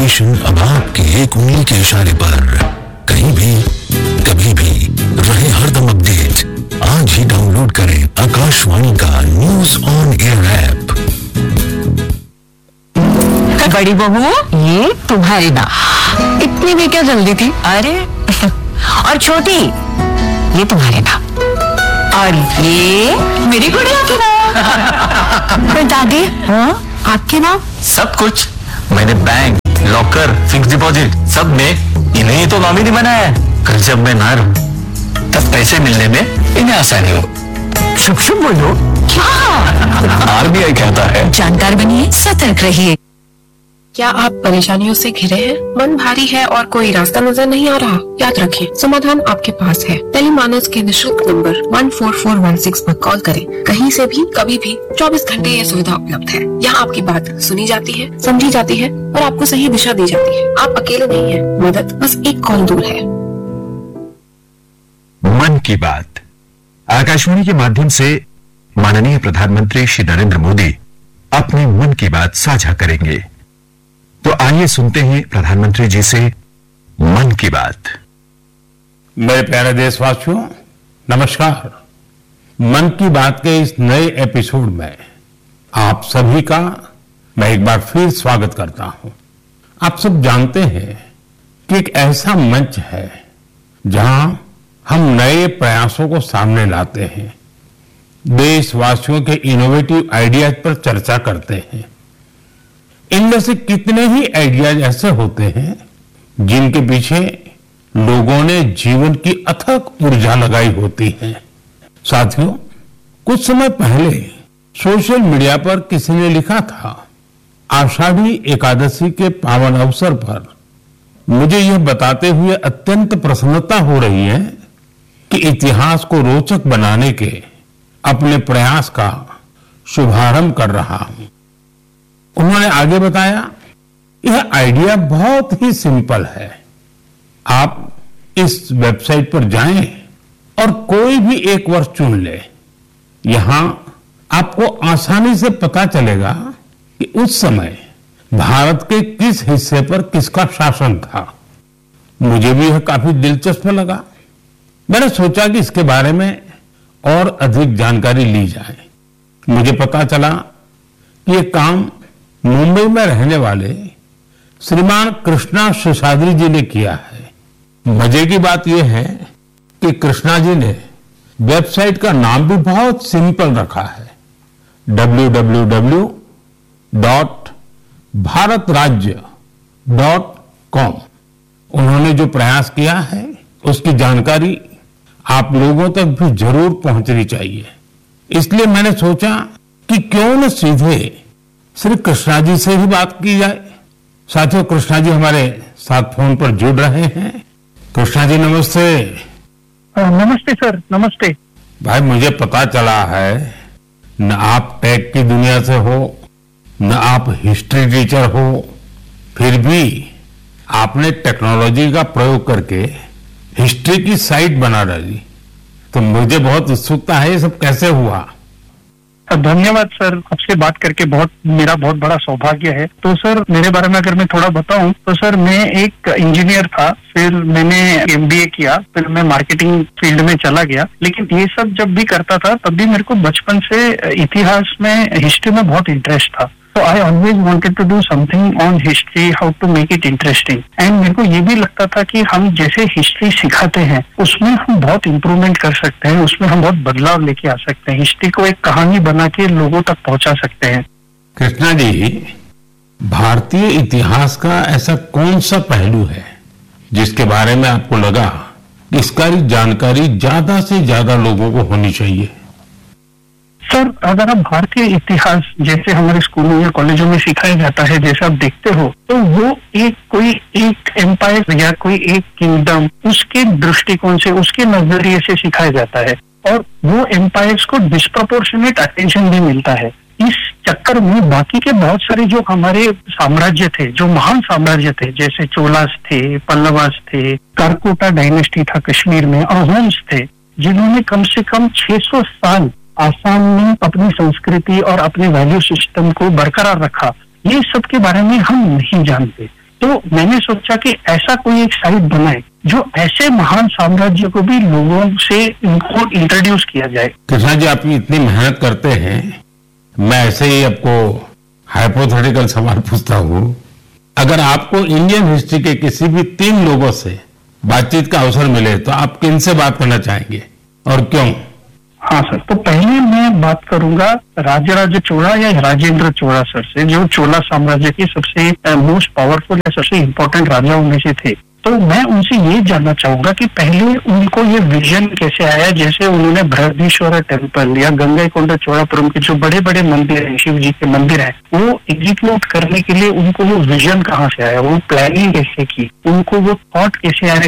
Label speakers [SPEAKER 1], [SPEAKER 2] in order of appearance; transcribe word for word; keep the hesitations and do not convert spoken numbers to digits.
[SPEAKER 1] Station अब आपके एक उंगली के इशारे पर, कहीं भी कभी भी रहे हरदम अपडेट। आज ही डाउनलोड करें आकाशवाणी का न्यूज ऑन एयर ऐप।
[SPEAKER 2] बड़ी बहू, ये तुम्हारी ना, इतनी भी क्या जल्दी थी? अरे और छोटी, ये तुम्हारे ना, और ये मेरी गुड़िया की ना। दादी, हाँ आपके नाम?
[SPEAKER 3] सब कुछ मैंने बैंक, लॉकर, फिक्स डिपॉजिट सब में इन्हें ही तो नॉमिनी बनाया है। कल जब मैं ना रहूं तब पैसे मिलने में इन्हें आसानी हो।
[SPEAKER 2] शुभ शुभ बोलो। क्या?
[SPEAKER 3] आरबीआई कहता है
[SPEAKER 2] जानकार बनिए, सतर्क रहिए।
[SPEAKER 4] क्या आप परेशानियों से घिरे हैं? मन भारी है और कोई रास्ता नजर नहीं आ रहा? याद रखें, समाधान आपके पास है। टेलीमानस के निशुल्क number one four four one six पर कॉल करें। कहीं से भी, कभी भी, चौबीस घंटे ये सुविधा उपलब्ध है। यहाँ आपकी बात सुनी जाती है, समझी जाती है और आपको सही दिशा दी जाती है। आप अकेले नहीं हैं, मदद बस एक कॉल दूर है।
[SPEAKER 5] मन की बात आकाशवाणी के माध्यम से माननीय प्रधानमंत्री श्री नरेंद्र मोदी अपने मन की बात साझा करेंगे। तो आइए सुनते हैं प्रधानमंत्री जी से मन की बात।
[SPEAKER 6] मेरे प्यारे देशवासियों, नमस्कार। मन की बात के इस नए एपिसोड में आप सभी का मैं एक बार फिर स्वागत करता हूं। आप सब जानते हैं कि एक ऐसा मंच है जहां हम नए प्रयासों को सामने लाते हैं, देशवासियों के इनोवेटिव आइडियाज पर चर्चा करते हैं। इनमें से कितने ही आइडियाज ऐसे होते हैं जिनके पीछे लोगों ने जीवन की अथक ऊर्जा लगाई होती है। साथियों, कुछ समय पहले सोशल मीडिया पर किसी ने लिखा था, आषाढ़ी एकादशी के पावन अवसर पर मुझे यह बताते हुए अत्यंत प्रसन्नता हो रही है कि इतिहास को रोचक बनाने के अपने प्रयास का शुभारंभ कर रहा हूं। उन्होंने आगे बताया, यह आइडिया बहुत ही सिंपल है। आप इस वेबसाइट पर जाएं और कोई भी एक वर्ष चुन ले। यहां आपको आसानी से पता चलेगा कि उस समय भारत के किस हिस्से पर किसका शासन था। मुझे भी यह काफी दिलचस्प लगा। मैंने सोचा कि इसके बारे में और अधिक जानकारी ली जाए। मुझे पता चला कि यह काम मुंबई में रहने वाले श्रीमान कृष्णा शेषाद्री जी ने किया है। मजे की बात यह है कि कृष्णा जी ने वेबसाइट का नाम भी बहुत सिंपल रखा है, W W W dot Bharat राज्य डॉट कॉम। उन्होंने जो प्रयास किया है उसकी जानकारी आप लोगों तक भी जरूर पहुंचनी चाहिए। इसलिए मैंने सोचा कि क्यों न सीधे श्री कृष्णा जी से ही बात की जाए। साथियों, कृष्णा जी हमारे साथ फोन पर जुड़ रहे हैं। कृष्णा जी नमस्ते।
[SPEAKER 7] नमस्ते सर, नमस्ते।
[SPEAKER 6] भाई, मुझे पता चला है न आप टेक की दुनिया से हो, न आप हिस्ट्री टीचर हो, फिर भी आपने टेक्नोलॉजी का प्रयोग करके हिस्ट्री की साइट बना डाली। तो मुझे बहुत उत्सुकता है, ये सब कैसे हुआ?
[SPEAKER 7] धन्यवाद सर, आपसे बात करके बहुत मेरा बहुत बड़ा सौभाग्य है। तो सर, मेरे बारे में अगर मैं थोड़ा बताऊं तो सर, मैं एक इंजीनियर था, फिर मैंने एमबीए किया, फिर मैं मार्केटिंग फील्ड में चला गया। लेकिन ये सब जब भी करता था तब भी मेरे को बचपन से इतिहास में, हिस्ट्री में बहुत इंटरेस्ट था। तो I always wanted to do something on history, how to make it interesting. And मेरे को ये भी लगता था कि हम जैसे हिस्ट्री सिखाते हैं उसमें हम बहुत इम्प्रूवमेंट कर सकते हैं, उसमें हम बहुत बदलाव लेके आ सकते हैं, हिस्ट्री को एक कहानी बना के लोगों तक पहुंचा सकते हैं।
[SPEAKER 6] कृष्णा जी, भारतीय इतिहास का ऐसा कौन सा पहलू है जिसके बारे में आपको लगा कि इसका जानकारी ज्यादा से ज्यादा लोगों को होनी चाहिए?
[SPEAKER 7] सर, अगर आप भारतीय इतिहास जैसे हमारे स्कूलों या कॉलेजों में सिखाया जाता है, जैसे आप देखते हो, तो वो एक कोई एक एम्पायर या कोई एक किंगडम, उसके दृष्टिकोण से, उसके नजरिए से सिखाया जाता है और वो एम्पायर्स को डिस्प्रोपोर्शनेट अटेंशन भी मिलता है। इस चक्कर में बाकी के बहुत सारे जो हमारे साम्राज्य थे, जो महान साम्राज्य थे, जैसे चोलास थे, पल्लवास थे, कारकोटा डायनेस्टी था कश्मीर में, अहोम्स थे, जिन्होंने कम से कम छह सौ साल आसाम में अपनी संस्कृति और अपने वैल्यू सिस्टम को बरकरार रखा। ये सब के बारे में हम नहीं जानते। तो मैंने सोचा कि ऐसा कोई एक साइट बनाए जो ऐसे महान साम्राज्य को भी लोगों से इनको इंट्रोड्यूस किया जाए।
[SPEAKER 6] कृष्णा जी, आप इतनी मेहनत करते हैं, मैं ऐसे ही आपको हाइपोथेटिकल सवाल पूछता हूँ। अगर आपको इंडियन हिस्ट्री के किसी भी तीन लोगों से बातचीत का अवसर मिले तो आप किन से बात करना चाहेंगे और क्यों?
[SPEAKER 7] हाँ सर, तो पहले मैं बात करूंगा राजराज चोला या राजेंद्र चोला सर से, जो चोला साम्राज्य के सबसे मोस्ट पावरफुल या सबसे इम्पोर्टेंट राजाओं में से थे। तो मैं उनसे ये जानना चाहूंगा कि पहले उनको ये विजन कैसे आया, जैसे उन्होंने बृहदीश्वर टेम्पल या गंगईकोंडा चोलापुरम के जो बड़े बड़े मंदिर हैं, शिव जी के मंदिर हैं, वो एग्जीक्यूट करने के लिए उनको वो विजन कहाँ से आया, वो प्लानिंग कैसे की, उनको वो थॉट कैसे आया